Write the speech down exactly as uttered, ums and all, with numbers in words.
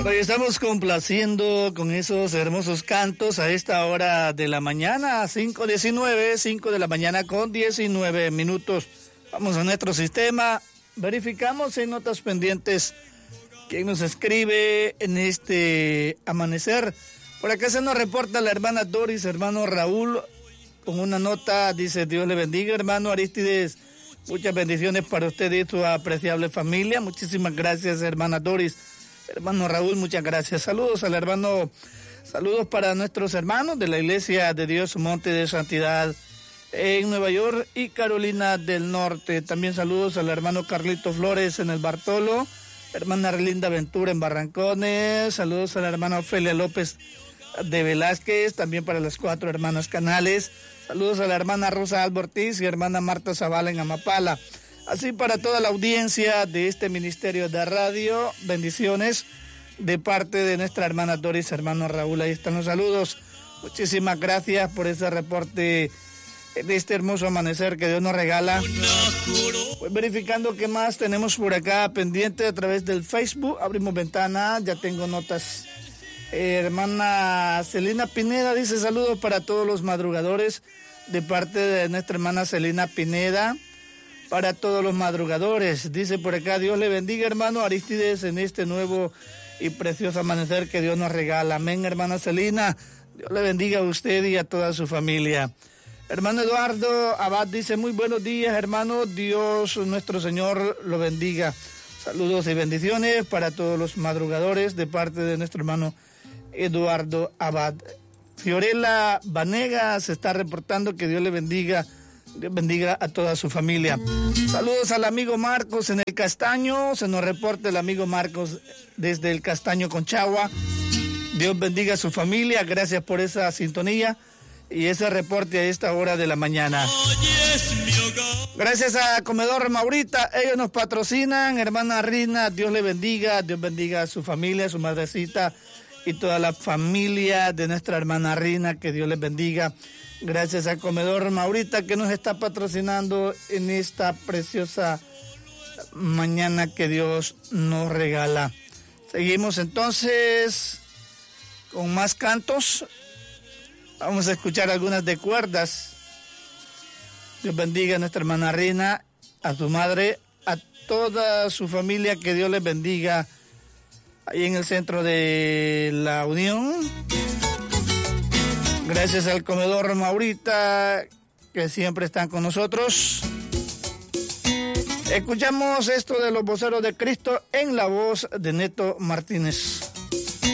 Bueno, y estamos complaciendo con esos hermosos cantos a esta hora de la mañana, cinco diecinueve, cinco de la mañana con diecinueve minutos. Vamos a nuestro sistema, verificamos en notas pendientes quién nos escribe en este amanecer. Por acá se nos reporta la hermana Doris, hermano Raúl, con una nota, dice: Dios le bendiga, hermano Aristides, muchas bendiciones para usted y su apreciable familia. Muchísimas gracias, hermana Doris. Hermano Raúl, muchas gracias. Saludos al hermano, saludos para nuestros hermanos de la Iglesia de Dios Monte de Santidad en Nueva York y Carolina del Norte. También saludos al hermano Carlito Flores en el Bartolo, hermana Relinda Ventura en Barrancones, saludos a la hermana Ofelia López de Velázquez, también para las cuatro hermanas Canales, saludos a la hermana Rosa Alba Ortiz y hermana Marta Zavala en Amapala. Así para toda la audiencia de este Ministerio de Radio, bendiciones de parte de nuestra hermana Doris, hermano Raúl. Ahí están los saludos. Muchísimas gracias por ese reporte de este hermoso amanecer que Dios nos regala. Pues verificando qué más tenemos por acá pendiente a través del Facebook. Abrimos ventana, ya tengo notas. Eh, hermana Celina Pineda dice: saludos para todos los madrugadores de parte de nuestra hermana Celina Pineda. Para todos los madrugadores, dice por acá: Dios le bendiga, hermano Aristides, en este nuevo y precioso amanecer que Dios nos regala. Amén, hermana Celina. Dios le bendiga a usted y a toda su familia. Hermano Eduardo Abad dice: muy buenos días, hermano. Dios nuestro Señor lo bendiga. Saludos y bendiciones para todos los madrugadores de parte de nuestro hermano Eduardo Abad. Fiorella Vanega se está reportando que Dios le bendiga. Dios bendiga a toda su familia. Saludos al amigo Marcos en el Castaño. Se nos reporta el amigo Marcos desde el Castaño Conchagua. Dios bendiga a su familia. Gracias por esa sintonía y ese reporte a esta hora de la mañana. Gracias a Comedor Maurita. Ellos nos patrocinan. Hermana Rina, Dios le bendiga. Dios bendiga a su familia, a su madrecita y toda la familia de nuestra hermana Rina. Que Dios les bendiga. Gracias a Comedor Maurita que nos está patrocinando en esta preciosa mañana que Dios nos regala. Seguimos entonces con más cantos. Vamos a escuchar algunas de cuerdas. Dios bendiga a nuestra hermana Rina, a su madre, a toda su familia. Que Dios les bendiga ahí en el centro de la Unión. Gracias al Comedor Maurita, que siempre están con nosotros. Escuchamos esto de los voceros de Cristo en la voz de Neto Martínez.